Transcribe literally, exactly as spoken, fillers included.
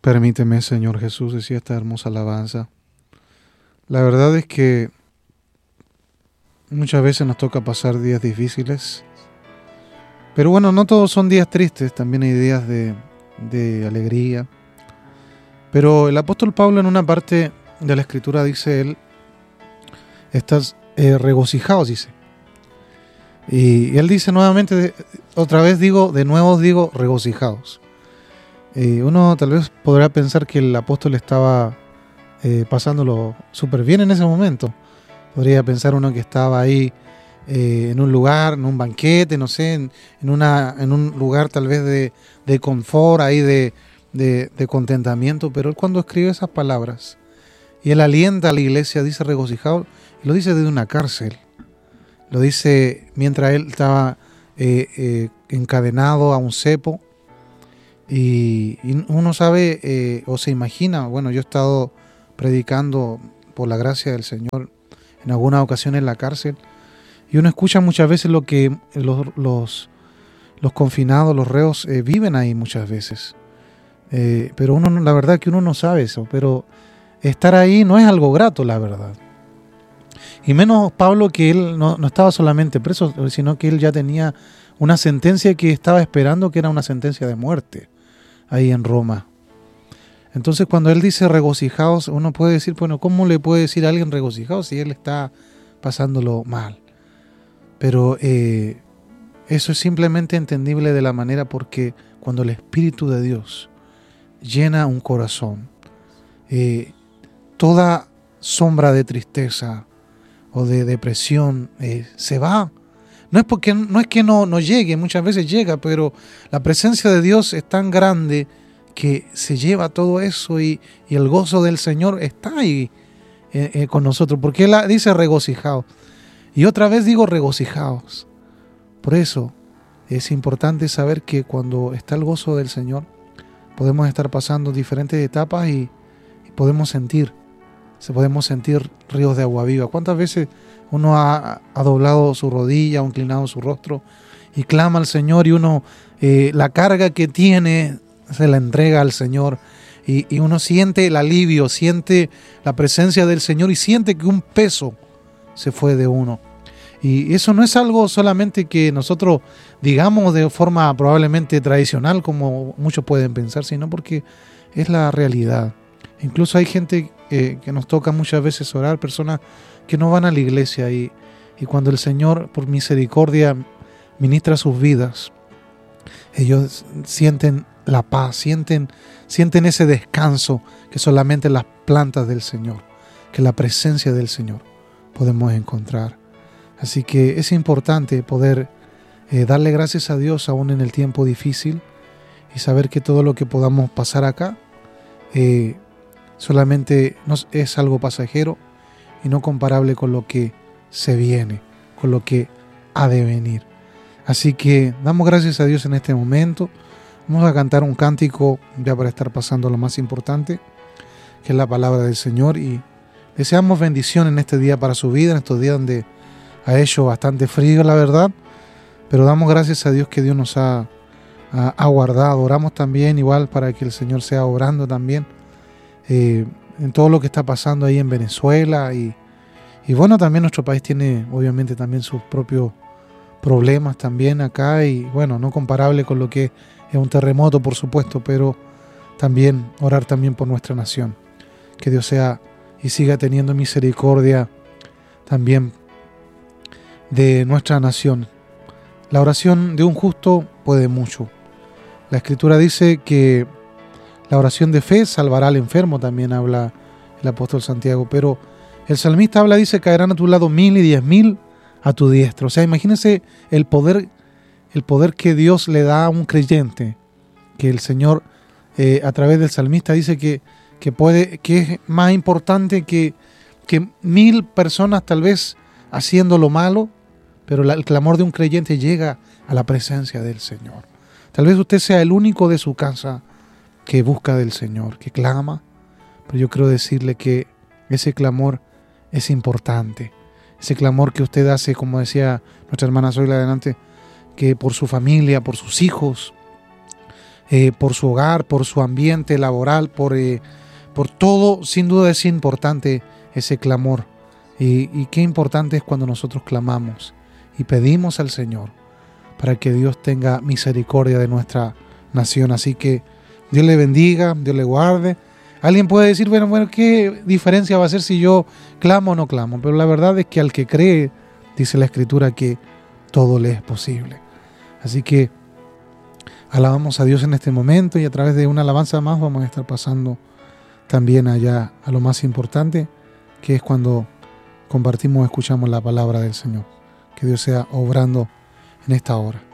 Permíteme, Señor Jesús, decía esta hermosa alabanza. La verdad es que muchas veces nos toca pasar días difíciles, pero bueno, no todos son días tristes, también hay días de, de alegría. Pero el apóstol Pablo en una parte de la Escritura dice él, estás eh, regocijados, dice. Y, y él dice nuevamente, otra vez digo, de nuevo digo, regocijados. Eh, uno tal vez podrá pensar que el apóstol estaba eh, pasándolo súper bien en ese momento. Podría pensar uno que estaba ahí eh, en un lugar, en un banquete, no sé, en, en, una, en un lugar tal vez de, de confort, ahí de, de, de contentamiento. Pero él cuando escribe esas palabras y él alienta a la iglesia, dice regocijado, y lo dice desde una cárcel. Lo dice mientras él estaba eh, eh, encadenado a un cepo. Y, y uno sabe eh, o se imagina, bueno, yo he estado predicando por la gracia del Señor en algunas ocasiones en la cárcel, y uno escucha muchas veces lo que los, los, los confinados, los reos eh, viven ahí muchas veces. Eh, pero uno, la verdad que uno no sabe eso, pero estar ahí no es algo grato, la verdad. Y menos Pablo, que él no, no estaba solamente preso, sino que él ya tenía una sentencia que estaba esperando, que era una sentencia de muerte ahí en Roma. Entonces cuando él dice regocijados, uno puede decir, bueno, ¿cómo le puede decir a alguien regocijado si él está pasándolo mal? Pero eh, eso es simplemente entendible de la manera porque cuando el Espíritu de Dios llena un corazón, eh, toda sombra de tristeza o de depresión eh, se va. No es porque no es que no, no llegue, muchas veces llega, pero la presencia de Dios es tan grande que se lleva todo eso y, y el gozo del Señor está ahí eh, eh, con nosotros, porque Él dice regocijados. Y otra vez digo regocijados. Por eso es importante saber que cuando está el gozo del Señor, podemos estar pasando diferentes etapas y, y podemos sentir, se podemos sentir ríos de agua viva. ¿Cuántas veces uno ha, ha doblado su rodilla o inclinado su rostro y clama al Señor y uno eh, la carga que tiene se la entrega al Señor y, y uno siente el alivio, siente la presencia del Señor y siente que un peso se fue de uno? Y eso no es algo solamente que nosotros digamos de forma probablemente tradicional, como muchos pueden pensar, sino porque es la realidad. Incluso hay gente eh, que nos toca muchas veces orar, personas que no van a la iglesia y, y cuando el Señor por misericordia ministra sus vidas, ellos sienten la paz, sienten, sienten ese descanso que solamente las plantas del Señor, que la presencia del Señor podemos encontrar. Así que es importante poder eh, darle gracias a Dios aún en el tiempo difícil y saber que todo lo que podamos pasar acá eh, solamente nos, es algo pasajero y no comparable con lo que se viene, con lo que ha de venir. Así que damos gracias a Dios en este momento. Vamos a cantar un cántico ya para estar pasando lo más importante, que es la palabra del Señor, y deseamos bendición en este día para su vida, en estos días donde ha hecho bastante frío, la verdad, pero damos gracias a Dios que Dios nos ha, ha, ha guardado. Oramos también igual para que el Señor sea obrando también eh, en todo lo que está pasando ahí en Venezuela y, y bueno, también nuestro país tiene obviamente también sus propios problemas también acá y bueno, no comparable con lo que es un terremoto, por supuesto, pero también orar también por nuestra nación, que Dios sea y siga teniendo misericordia también de nuestra nación. La oración de un justo puede mucho. La Escritura dice que la oración de fe salvará al enfermo, también habla el apóstol Santiago, pero el salmista habla, dice, caerán a tu lado mil y diez mil a tu diestra. O sea, imagínense el poder, el poder que Dios le da a un creyente, que el Señor eh, a través del salmista dice que, que, puede, que es más importante que, que mil personas tal vez haciendo lo malo, pero la, el clamor de un creyente llega a la presencia del Señor. Tal vez usted sea el único de su casa que busca del Señor, que clama, pero yo quiero decirle que ese clamor es importante. Ese clamor que usted hace, como decía nuestra hermana Zoila adelante, que por su familia, por sus hijos, eh, por su hogar, por su ambiente laboral, por, eh, por todo. Sin duda es importante ese clamor. Y, y qué importante es cuando nosotros clamamos y pedimos al Señor para que Dios tenga misericordia de nuestra nación. Así que Dios le bendiga, Dios le guarde. Alguien puede decir, bueno, bueno, ¿qué diferencia va a ser si yo clamo o no clamo? Pero la verdad es que al que cree, dice la Escritura, que todo le es posible. Así que alabamos a Dios en este momento, y a través de una alabanza más vamos a estar pasando también allá a lo más importante, que es cuando compartimos, escuchamos la palabra del Señor. Que Dios sea obrando en esta hora.